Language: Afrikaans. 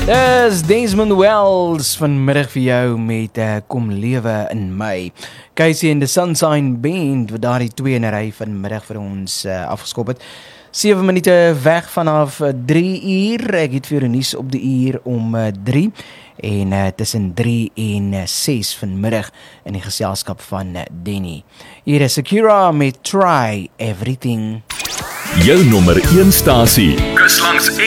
Dis Desmond Wells vanmiddag vir jou met Kom Lewe in My. Casey en the Sunshine Band wat daardie twee in 'n ry vanmiddag vir ons afgeskop het. 7 minute weg vanaf 3 uur. Ek het vir jou nuus op die uur om 3 en tussen 3 en 6 vanmiddag in die geselskap van Denny. Hier is Sakura met Try Everything. Jou nommer 1 stasie. Kus langs